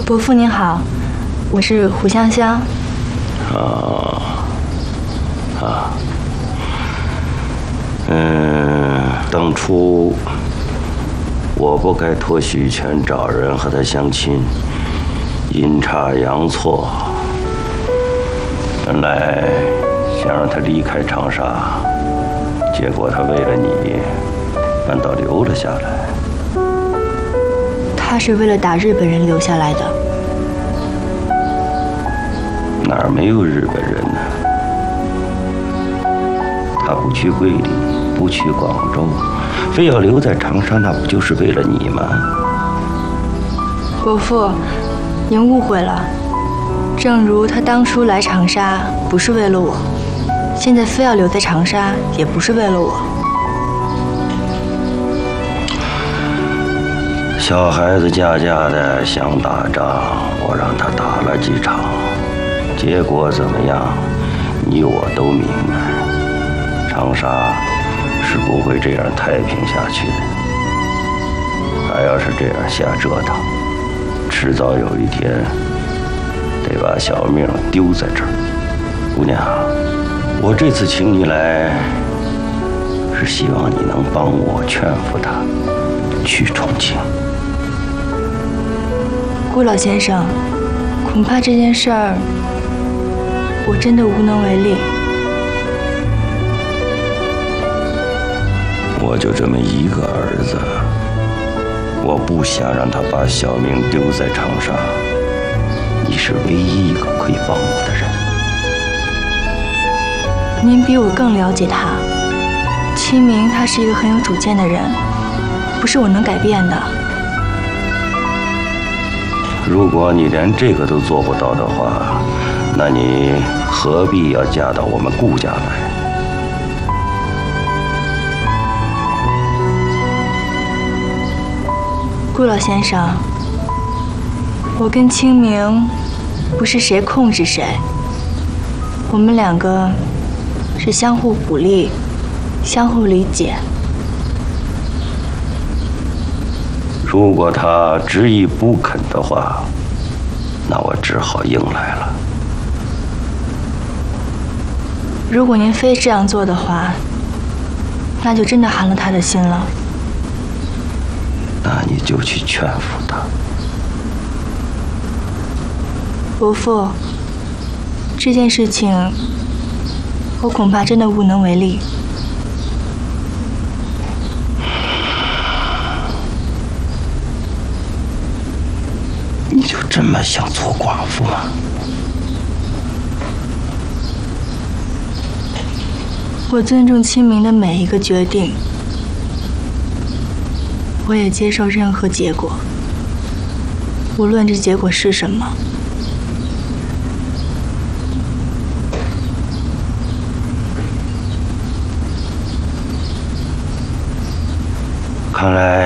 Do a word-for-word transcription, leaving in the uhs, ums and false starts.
伯父您好，我是胡香香。 啊啊，嗯，当初我不该托许全找人和他相亲，阴差阳错，本来想让他离开长沙，结果他为了你，反倒留了下来。 他是为了打日本人留下来的。 哪儿没有日本人呢？他不去桂林，不去广州，非要留在长沙，那不就是为了你吗？ 伯父，您误会了。正如他当初来长沙不是为了我，现在非要留在长沙也不是为了我。 小孩子家家的想打仗，我让他打了几场，结果怎么样？你我都明白，长沙是不会这样太平下去的。他要是这样瞎折腾，迟早有一天得把小命丢在这儿。姑娘，我这次请你来，是希望你能帮我劝服他去重庆。 顾老先生，恐怕这件事儿我真的无能为力。 我就这么一个儿子，我不想让他把小命丢在长沙。你是唯一一个可以帮我的人。 您比我更了解他，清明他是一个很有主见的人，不是我能改变的。 如果你连这个都做不到的话，那你何必要嫁到我们顾家来？ 顾老先生，我跟清明不是谁控制谁，我们两个是相互鼓励，相互理解。 如果他执意不肯的话，那我只好硬来了。 如果您非这样做的话，那就真的寒了他的心了。 那你就去劝服他。 伯父，这件事情我恐怕真的无能为力。 你就这么想做寡妇吗？ 我尊重清明的每一个决定，我也接受任何结果，无论这结果是什么。 看来